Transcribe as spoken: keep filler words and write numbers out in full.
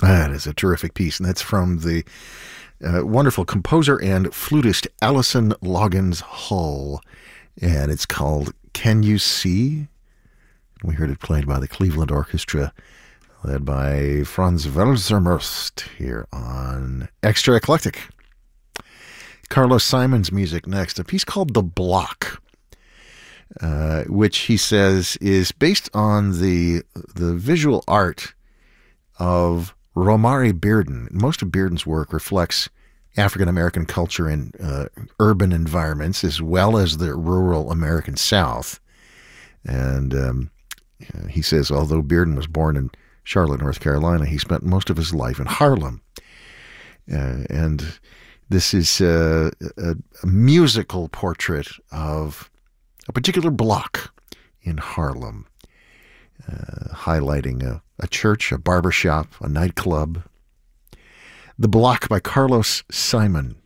That is a terrific piece, and that's from the uh, wonderful composer and flutist Alison Loggins Hull, and it's called Can You See? We heard it played by the Cleveland Orchestra, led by Franz Welser-Möst here on Extra Eclectic. Carlos Simon's music next, a piece called The Block, uh, which he says is based on the the visual art of Romare Bearden. Most of Bearden's work reflects African-American culture in uh, urban environments as well as the rural American South. And um, he says, although Bearden was born in Charlotte, North Carolina, he spent most of his life in Harlem. Uh, and this is uh, a, a musical portrait of a particular block in Harlem, uh, highlighting a, a church, a barbershop, a nightclub. The Block by Carlos Simon.